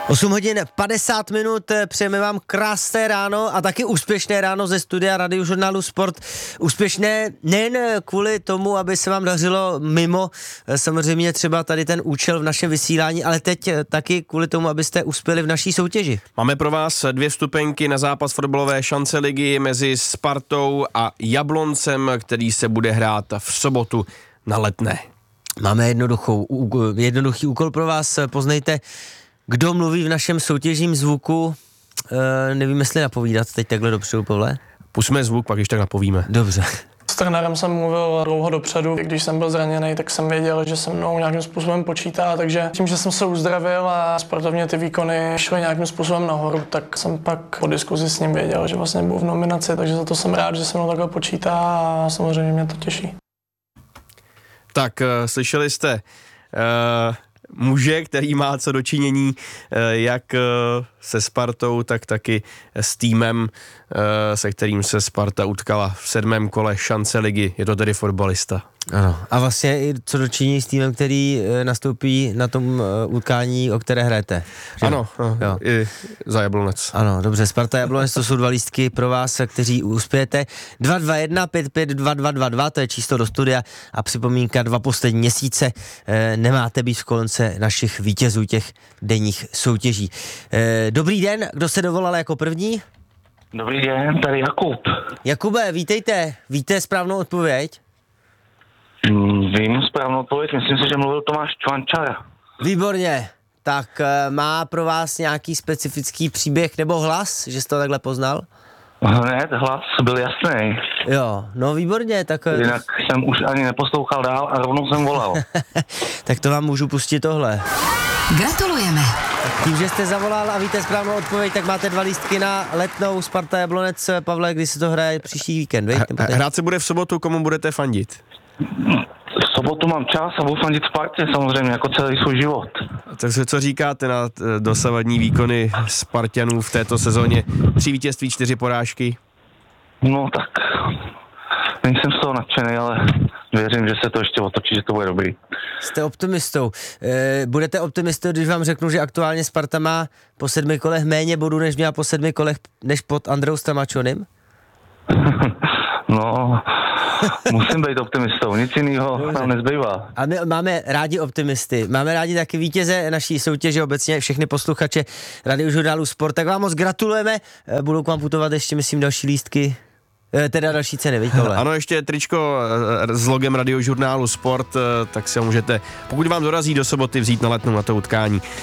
8 hodin 50 minut, přejeme vám krásné ráno a taky úspěšné ráno ze studia Radiožurnálu Sport. Úspěšné nejen kvůli tomu, aby se vám dařilo mimo samozřejmě třeba tady ten účel v našem vysílání, ale teď taky kvůli tomu, abyste uspěli v naší soutěži. Máme pro vás 2 vstupenky na zápas fotbalové šance ligy mezi Spartou a Jabloncem, který se bude hrát v sobotu na Letné. Máme jednoduchý úkol pro vás, poznejte, kdo mluví v našem soutěžním zvuku. Nevím, jestli napovídat teď takhle dopředu, Pavle. Pusme zvuk, pak ještě tak napovíme. Dobře. S trenérem jsem mluvil dlouho dopředu. Když jsem byl zraněný, tak jsem věděl, že se mnou nějakým způsobem počítá, takže tím, že jsem se uzdravil a sportovně ty výkony šly nějakým způsobem nahoru, tak jsem pak po diskuzi s ním věděl, že vlastně budu v nominaci, takže za to jsem rád, že se mnou takhle počítá a samozřejmě mě to těší. Tak, slyšeli jste muže, který má co dočinění jak se Spartou, tak taky s týmem, se kterým se Sparta utkala v 7. kole šance ligy. Je to tedy fotbalista. Ano. A vlastně i co dočiní s týmem, který nastoupí na tom utkání, o které hrajete. Ano, i za Jablonec. Ano, dobře, Sparta Jablonec, to jsou 2 lístky pro vás, kteří uspějete. 221 55 2222, to je číslo do studia a připomínka 2 poslední měsíce nemáte být v kolonce našich vítězů těch denních soutěží. Dobrý den, kdo se dovolal jako první? Dobrý den, tady Jakub. Jakube, vítejte, víte správnou odpověď? Vím správnou odpověď, myslím si, že mluvil Tomáš Čvančara. Výborně, tak má pro vás nějaký specifický příběh nebo hlas, že jste to takhle poznal? Hned, hlas byl jasný. Jo, no výborně, tak... Jinak jsem už ani neposlouchal dál a rovnou jsem volal. Tak to vám můžu pustit tohle. Gratulujeme. Tím, že jste zavolal a víte správnou odpověď, tak máte 2 lístky na Letnou Sparta Jablonec. Pavle, kdy se to hraje příští víkend, viď? Hrát se bude v sobotu, komu budete fandit? V sobotu mám čas a budu fandit Spartě samozřejmě, jako celý svůj život. Takže co říkáte na dosavadní výkony Spartanů v této sezóně? 3 vítězství, 4 porážky? No tak, nejsem z toho nadšený, ale věřím, že se to ještě otočí, že to bude dobrý. Jste optimistou. Budete optimistou, když vám řeknu, že aktuálně Sparta má po 7 kolech méně bodů, než měla po 7 kolech, než pod Andreou Stramačonem? No, musím být optimistou, nic jiného nám nezbývá. A my máme rádi optimisty, máme rádi taky vítěze naší soutěže, obecně všechny posluchače Radiožurnálu Sport, tak vám moc gratulujeme, budou k vám putovat ještě, myslím, další lístky, teda další ceny, viď tohle? Ano, ještě tričko s logem Radiožurnálu Sport, tak si ho můžete, pokud vám dorazí do soboty, vzít na Letnou na to utkání.